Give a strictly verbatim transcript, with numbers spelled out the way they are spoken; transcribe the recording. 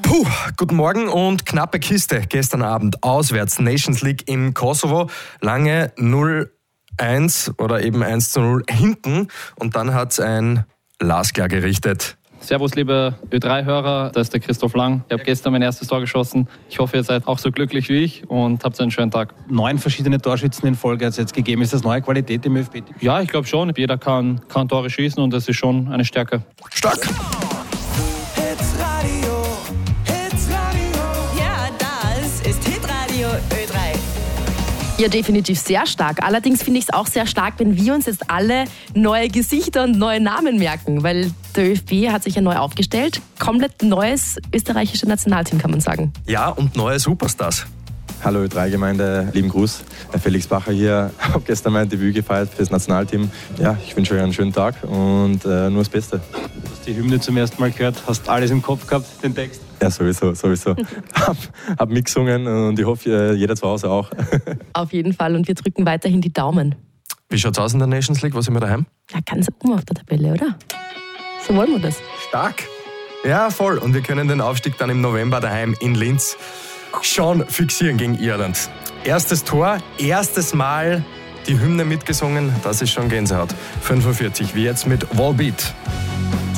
Puh, guten Morgen und knappe Kiste gestern Abend auswärts. Nations League im Kosovo, lange null eins oder eben eins zu null hinten und dann hat es ein Lasker gerichtet. Servus liebe Ö drei Hörer, das ist der Christoph Lang. Ich habe gestern mein erstes Tor geschossen. Ich hoffe, ihr seid auch so glücklich wie ich und habt einen schönen Tag. Neun verschiedene Torschützen in Folge hat es jetzt gegeben. Ist das neue Qualität im ÖFB? Ja, ich glaube schon. Jeder kann, kann Tore schießen und das ist schon eine Stärke. Stark! Hitradio, Hitradio. Ja, das ist Hitradio Ö drei. Ja, definitiv sehr stark. Allerdings finde ich es auch sehr stark, wenn wir uns jetzt alle neue Gesichter und neue Namen merken, weil der ÖFB hat sich ja neu aufgestellt. Komplett neues österreichisches Nationalteam, kann man sagen. Ja, und neue Superstars. Hallo Ö drei Gemeinde, lieben Gruß. Felix Bacher hier, habe gestern mein Debüt gefeiert für das Nationalteam. Ja, ich wünsche euch einen schönen Tag und äh, nur das Beste. Du hast die Hymne zum ersten Mal gehört, hast alles im Kopf gehabt, den Text? Ja, sowieso, sowieso. hab, hab mitgesungen und ich hoffe, jeder zu Hause auch. Auf jeden Fall und wir drücken weiterhin die Daumen. Wie schaut's aus in der Nations League? Wo sind wir daheim? Ja, ganz oben auf der Tabelle, oder? So wollen wir das. Stark! Ja, voll. Und wir können den Aufstieg dann im November daheim in Linz schon fixieren gegen Irland. Erstes Tor, erstes Mal die Hymne mitgesungen, das ist schon Gänsehaut. fünfundvierzig, wie jetzt mit Volbeat.